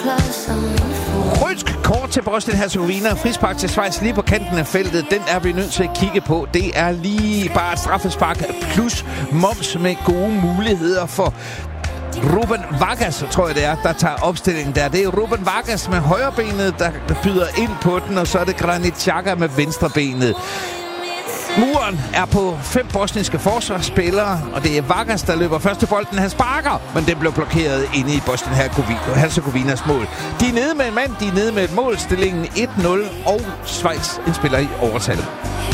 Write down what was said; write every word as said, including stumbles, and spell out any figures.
Rødt kort til Bosnien-Herzegovina. Frispark til Schweiz lige på kanten af feltet. Den er vi nødt til at kigge på. Det er lige bare et straffespark plus moms med gode muligheder for Ruben Vargas, tror jeg det er, der tager opstillingen der. Det er Ruben Vargas med højrebenet, der byder ind på den, og så er det Granit Xhaka med venstrebenet. Muren er på fem bosniske forsvarsspillere, og det er Vargas, der løber først til bolden. Han sparker, men den blev blokeret inde i Bosnien-Herzegovinas mål. De er nede med en mand, de er nede med et mål. Stillingen et nul, og Schweiz en spiller i overtal.